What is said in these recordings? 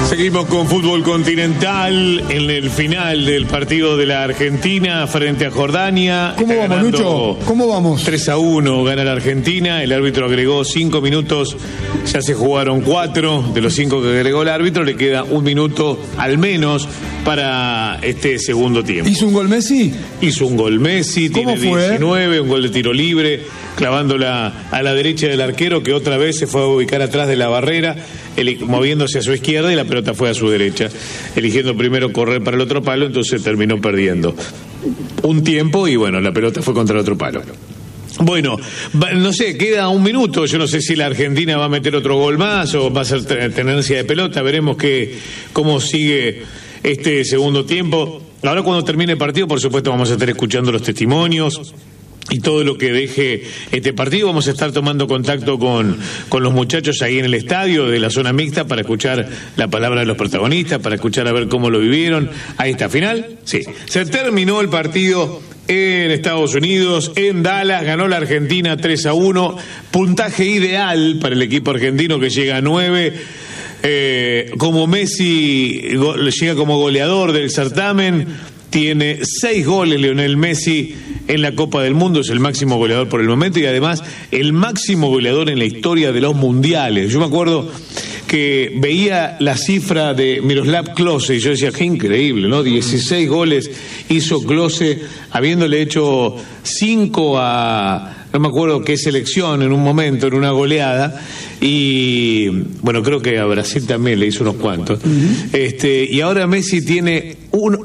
Seguimos con fútbol continental en el final del partido de la Argentina frente a Jordania. ¿Cómo vamos, Lucho? ¿Cómo vamos? 3-1 gana la Argentina. El árbitro agregó 5 minutos. Ya se jugaron 4. De los 5 que agregó el árbitro, le queda 1 minuto al menos para este segundo tiempo. ¿Hizo un gol Messi? Hizo un gol Messi. ¿Cómo tiene fue? 19, un gol de tiro libre, clavándola a la derecha del arquero, que otra vez se fue a ubicar atrás de la barrera, moviéndose a su izquierda, y la pelota fue a su derecha, eligiendo primero correr para el otro palo. Entonces terminó perdiendo un tiempo y bueno, la pelota fue contra el otro palo. Bueno, no sé, queda 1 minuto. Yo no sé si la Argentina va a meter otro gol más o va a ser tenencia de pelota. Veremos cómo sigue este segundo tiempo. Ahora, cuando termine el partido, por supuesto, vamos a estar escuchando los testimonios y todo lo que deje este partido. Vamos a estar tomando contacto con los muchachos ahí en el estadio de la zona mixta para escuchar la palabra de los protagonistas, para escuchar a ver cómo lo vivieron. Ahí está, final. Sí, se terminó el partido en Estados Unidos, en Dallas. Ganó la Argentina 3-1. Puntaje ideal para el equipo argentino, que llega a 9. Como Messi llega como goleador del certamen, tiene 6 goles Lionel Messi en la Copa del Mundo, es el máximo goleador por el momento y además el máximo goleador en la historia de los mundiales. Yo me acuerdo que veía la cifra de Miroslav Klose y yo decía, qué increíble, ¿no? 16 goles hizo Klose, habiéndole hecho 5 a no me acuerdo qué selección en un momento, en una goleada, y bueno, creo que a Brasil también le hizo unos cuantos. Y ahora Messi tiene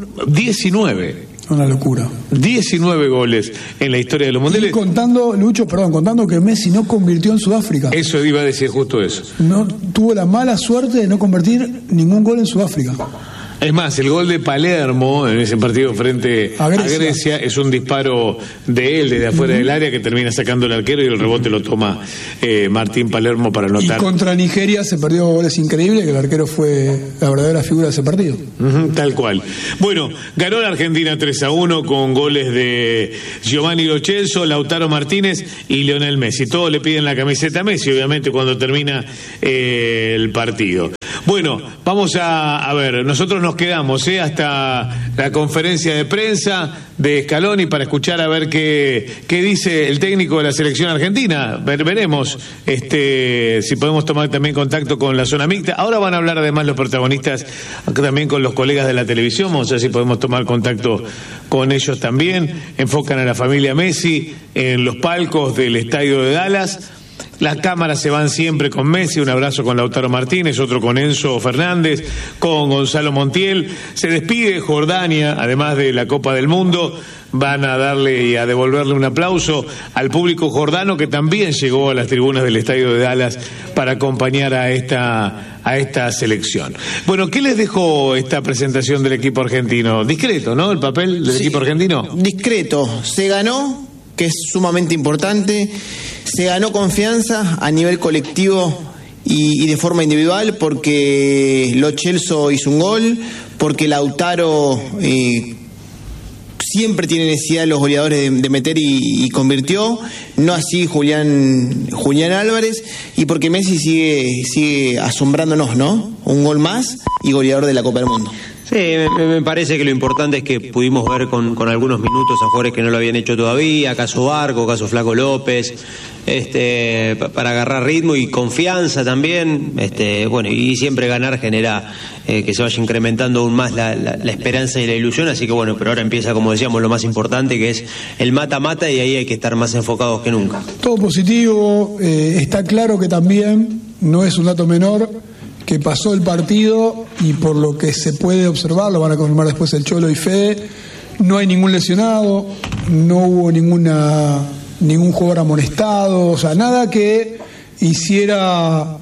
19. Una locura. 19 goles en la historia de los mundiales. Y contando, Lucho, contando que Messi no convirtió en Sudáfrica. Eso iba a decir, justo eso. No tuvo la mala suerte de no convertir ningún gol en Sudáfrica. Es más, el gol de Palermo en ese partido frente a Grecia es un disparo de él desde afuera del área, que termina sacando el arquero y el rebote lo toma Martín Palermo para anotar. Y contra Nigeria se perdió goles increíbles, que el arquero fue la verdadera figura de ese partido. Tal cual. Bueno, ganó la Argentina 3-1 con goles de Giovanni Lo Celso, Lautaro Martínez y Lionel Messi. Todos le piden la camiseta a Messi, obviamente, cuando termina el partido. Bueno, vamos a ver, nosotros nos quedamos hasta la conferencia de prensa de Scaloni para escuchar a ver qué dice el técnico de la selección argentina. Veremos si podemos tomar también contacto con la zona mixta. Ahora van a hablar además los protagonistas también con los colegas de la televisión. Vamos a ver si podemos tomar contacto con ellos también. Enfocan a la familia Messi en los palcos del estadio de Dallas. Las cámaras se van siempre con Messi, un abrazo con Lautaro Martínez, otro con Enzo Fernández, con Gonzalo Montiel. Se despide Jordania, además de la Copa del Mundo. Van a darle y a devolverle un aplauso al público jordano, que también llegó a las tribunas del estadio de Dallas para acompañar a esta selección. Bueno, ¿qué les dejó esta presentación del equipo argentino? Discreto, ¿no? El papel del equipo argentino. Discreto. Se ganó, que es sumamente importante. Se ganó confianza a nivel colectivo y de forma individual, porque Lo Celso hizo un gol, porque Lautaro siempre tiene necesidad de los goleadores de meter y convirtió, no así Julián Álvarez, y porque Messi sigue asombrándonos, ¿no? Un gol más y goleador de la Copa del Mundo. Sí, me parece que lo importante es que pudimos ver con algunos minutos a jugadores que no lo habían hecho todavía, caso Barco, caso Flaco López, para agarrar ritmo y confianza también, bueno, y siempre ganar genera que se vaya incrementando aún más la esperanza y la ilusión, así que bueno, pero ahora empieza, como decíamos, lo más importante, que es el mata-mata, y ahí hay que estar más enfocados que nunca. Todo positivo, está claro que también no es un dato menor que pasó el partido, y por lo que se puede observar, lo van a confirmar después el Cholo y Fede, no hay ningún lesionado, no hubo ningún jugador amonestado, o sea, nada que hiciera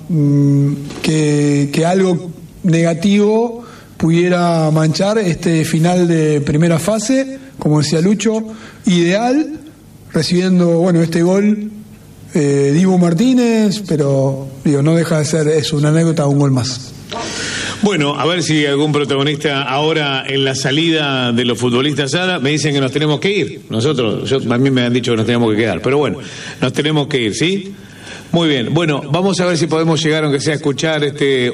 que algo negativo pudiera manchar este final de primera fase, como decía Lucho, ideal, recibiendo, este gol Dibu Martínez, pero no deja de ser eso, una anécdota, un gol más. Bueno, a ver si algún protagonista ahora en la salida de los futbolistas. Ahora me dicen que nos tenemos que ir. A mí me han dicho que nos tenemos que quedar, pero bueno, nos tenemos que ir, ¿sí? Muy bien, bueno, vamos a ver si podemos llegar, aunque sea a escuchar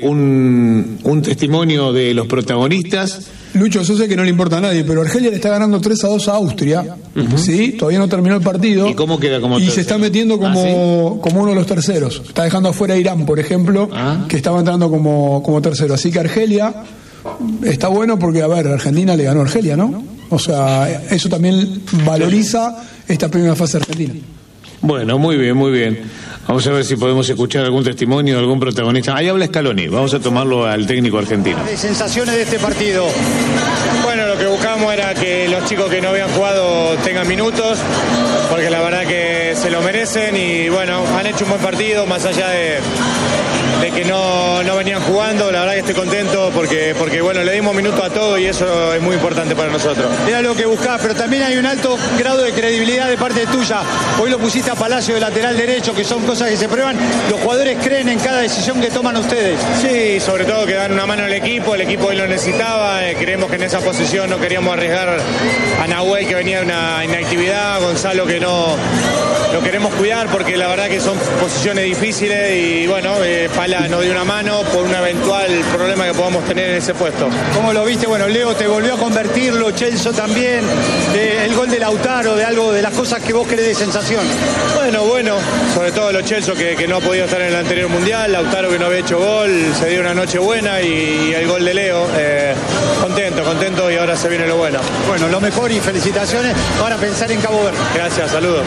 un testimonio de los protagonistas. Lucho, yo sé que no le importa a nadie, pero Argelia le está ganando 3-2 a Austria, ¿sí? Todavía no terminó el partido. ¿Y cómo queda como tercero? Se está metiendo como uno de los terceros. Está dejando afuera a Irán, por ejemplo, que estaba entrando como tercero. Así que Argelia está bueno porque, a ver, Argentina le ganó a Argelia, ¿no? O sea, eso también valoriza esta primera fase argentina. Bueno, muy bien, muy bien. Vamos a ver si podemos escuchar algún testimonio de algún protagonista. Ahí habla Scaloni, vamos a tomarlo al técnico argentino. Sensaciones de este partido. Bueno, lo que buscamos era que los chicos que no habían jugado tengan minutos, porque la verdad que se lo merecen y bueno, han hecho un buen partido, más allá de que no venían jugando. La verdad que estoy contento porque bueno, le dimos minutos a todos y eso es muy importante para nosotros. Era lo que buscabas, pero también hay un alto grado de credibilidad de parte tuya. Hoy lo pusiste a Palacio de lateral derecho, que son cosas que se prueban. Los jugadores creen en cada decisión que toman ustedes. Sí, sobre todo que dan una mano al equipo, el equipo hoy lo necesitaba, creemos que en esa posición no queríamos arriesgar a Nahuel, que venía de una inactividad, Gonzalo, que no lo queremos cuidar porque la verdad que son posiciones difíciles y bueno, Pala nos dio una mano por un eventual problema que podamos tener en ese puesto. ¿Cómo lo viste? Bueno, Leo te volvió a convertirlo, Celso también, el gol de Lautaro, de algo de las cosas que vos querés de sensación. Bueno, sobre todo los Celso que no ha podido estar en el anterior mundial, Lautaro que no había hecho gol, se dio una noche buena y el gol de Leo, contento y ahora se viene lo bueno. Bueno, lo mejor y felicitaciones, ahora pensar en Cabo Verde. Gracias, saludos.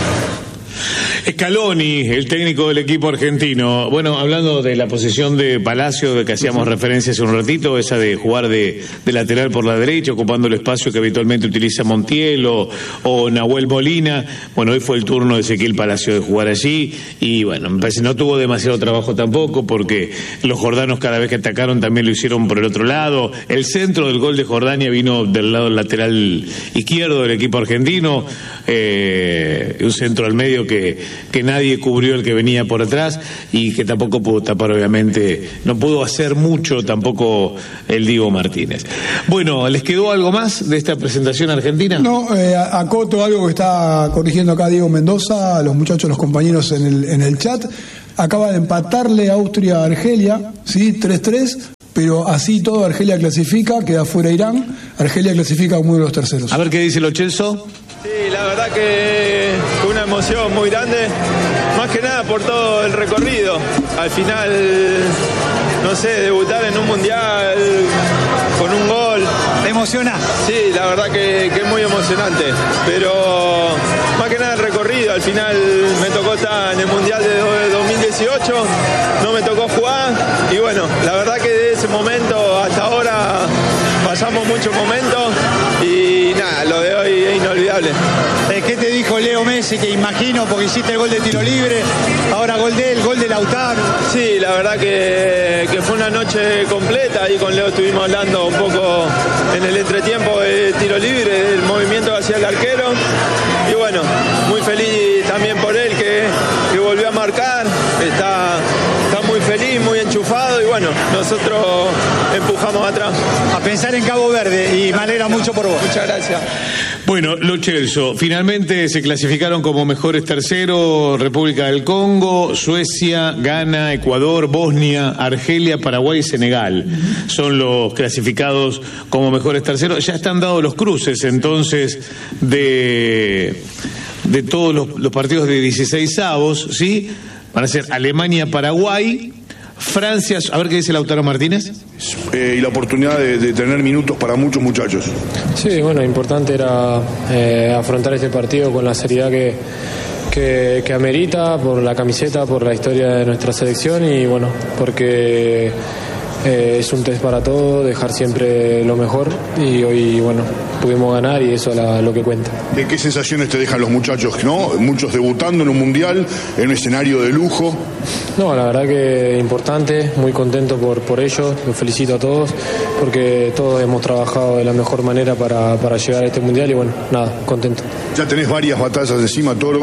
Scaloni, el técnico del equipo argentino. Bueno, hablando de la posición de Palacio, de que hacíamos referencia hace un ratito, esa de jugar de lateral por la derecha, ocupando el espacio que habitualmente utiliza Montiel o Nahuel Molina. Bueno, hoy fue el turno de Ezequiel Palacio de jugar allí y bueno, me parece no tuvo demasiado trabajo tampoco porque los jordanos cada vez que atacaron también lo hicieron por el otro lado. El centro del gol de Jordania vino del lado lateral izquierdo del equipo argentino, un centro al medio que nadie cubrió el que venía por atrás y que tampoco pudo tapar, obviamente, no pudo hacer mucho tampoco el Diego Martínez. Bueno, ¿les quedó algo más de esta presentación argentina? No, acoto algo que está corrigiendo acá Diego Mendoza, a los muchachos, los compañeros en el chat. Acaba de empatarle Austria a Argelia, ¿sí? 3-3, pero así todo Argelia clasifica, queda fuera Irán, Argelia clasifica como uno de los terceros. A ver qué dice lo Celso. Sí, la verdad que fue una emoción muy grande, más que nada por todo el recorrido. Al final, no sé, debutar en un mundial con un gol. ¿Te emociona? Sí, la verdad que es muy emocionante, pero más que nada el recorrido. Al final me tocó estar en el mundial de 2018, no me tocó jugar y bueno, la verdad que de ese momento hasta ahora pasamos muchos momentos y nada, lo de hoy es inolvidable. ¿Qué te dijo Leo Messi? Que imagino, porque hiciste el gol de tiro libre, ahora gol de él, gol de Lautaro. Sí, la verdad que fue una noche completa, ahí con Leo estuvimos hablando un poco en el entretiempo de tiro libre, del movimiento que hacía el arquero y bueno, muy feliz también por él que volvió a marcar, está muy feliz, muy enchufado y bueno, nosotros empujamos atrás. A pensar en Cabo Verde y me alegra mucho por vos. Muchas gracias. Bueno, lo Celso, finalmente se clasificaron como mejores terceros República del Congo, Suecia, Ghana, Ecuador, Bosnia, Argelia, Paraguay y Senegal. Son los clasificados como mejores terceros. Ya están dados los cruces entonces de todos los partidos de 16avos, ¿sí? Van a ser Alemania, Paraguay, Francia, a ver qué dice Lautaro Martínez. Y la oportunidad de tener minutos para muchos muchachos. Sí, bueno, importante era afrontar este partido con la seriedad que amerita, por la camiseta, por la historia de nuestra selección y bueno, porque es un test para todo, dejar siempre lo mejor y hoy, bueno, pudimos ganar y eso es lo que cuenta. ¿Qué sensaciones te dejan los muchachos, no? Muchos debutando en un mundial, en un escenario de lujo. No, la verdad que importante, muy contento por ello, los felicito a todos porque todos hemos trabajado de la mejor manera para llegar a este mundial y bueno, nada, contento. Ya tenés varias batallas encima, Toro.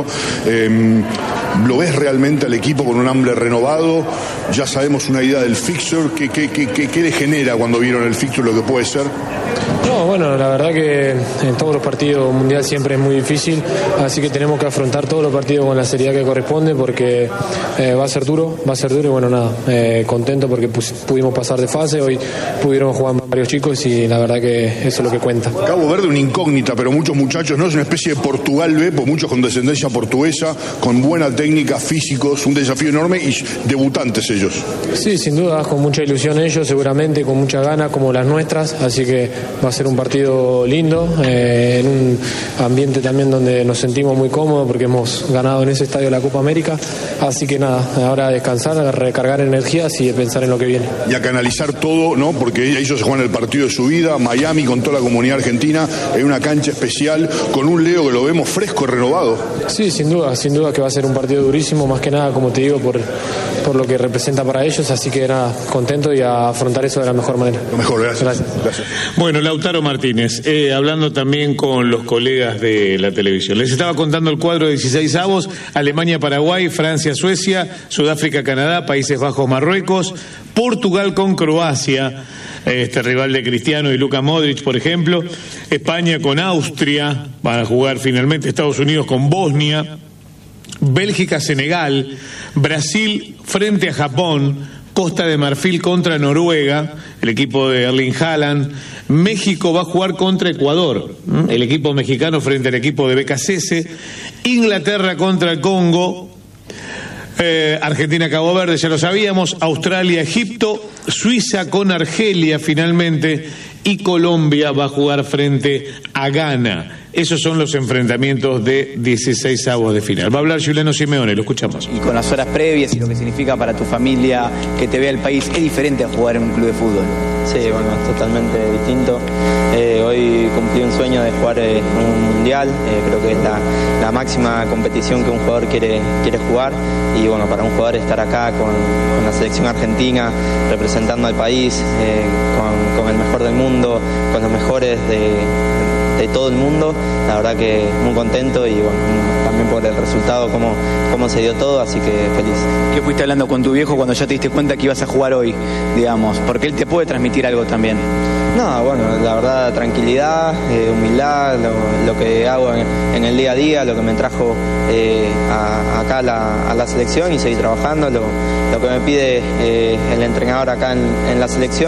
¿Lo ves realmente al equipo con un hambre renovado? Ya sabemos una idea del fixture. ¿Qué le genera cuando vieron el fixture lo que puede ser? No, bueno, la verdad que en todos los partidos mundial siempre es muy difícil, así que tenemos que afrontar todos los partidos con la seriedad que corresponde porque va a ser duro y bueno, nada, contento porque pudimos pasar de fase, hoy pudieron jugar varios chicos y la verdad que eso es lo que cuenta. Cabo Verde, una incógnita, pero muchos muchachos, ¿no? Es una especie de Portugal B, pues muchos con descendencia portuguesa, con buena técnica, físicos, un desafío enorme y debutantes ellos. Sí, sin duda, con mucha ilusión ellos, seguramente, con mucha ganas como las nuestras, así que va a ser un partido lindo, en un ambiente también donde nos sentimos muy cómodos porque hemos ganado en ese estadio la Copa América, así que nada, ahora a descansar, a recargar energías y a pensar en lo que viene. Y a canalizar todo, ¿no? Porque ellos se juegan el partido de su vida, Miami con toda la comunidad argentina, en una cancha especial, con un Leo que lo vemos fresco, renovado. Sí, sin duda que va a ser un partido durísimo, más que nada, como te digo, por lo que representa para ellos, así que nada, contento y a afrontar eso de la mejor manera. Lo mejor, gracias. Bueno, Lautaro Martínez, hablando también con los colegas de la televisión. Les estaba contando el cuadro de 16avos: Alemania-Paraguay, Francia-Suecia, Sudáfrica-Canadá, Países Bajos-Marruecos, Portugal con Croacia, rival de Cristiano y Luka Modric, por ejemplo, España con Austria, van a jugar finalmente Estados Unidos con Bosnia, Bélgica-Senegal, Brasil frente a Japón, Costa de Marfil contra Noruega, el equipo de Erling Haaland, México va a jugar contra Ecuador, el equipo mexicano frente al equipo de BKCS, Inglaterra contra el Congo, Argentina-Cabo Verde, ya lo sabíamos, Australia-Egipto, Suiza con Argelia finalmente, y Colombia va a jugar frente a Ghana. Esos son los enfrentamientos de 16avos de final. Va a hablar Juliano Simeone, lo escuchamos. Y con las horas previas y lo que significa para tu familia que te vea el país, ¿es diferente a jugar en un club de fútbol? Sí, bueno, es totalmente distinto. Hoy cumplí un sueño de jugar en un mundial. Creo que es la máxima competición que un jugador quiere jugar. Y bueno, para un jugador estar acá con la selección argentina, representando al país, con el mejor del mundo, con los mejores de todo el mundo, la verdad que muy contento y bueno, también por el resultado, cómo se dio todo, así que feliz. ¿Qué fuiste hablando con tu viejo cuando ya te diste cuenta que ibas a jugar hoy, digamos? Porque él te puede transmitir algo también. No, bueno, la verdad, tranquilidad, humildad, lo que hago en el día a día, lo que me trajo acá a la selección y seguir trabajando, lo que me pide el entrenador acá en la selección.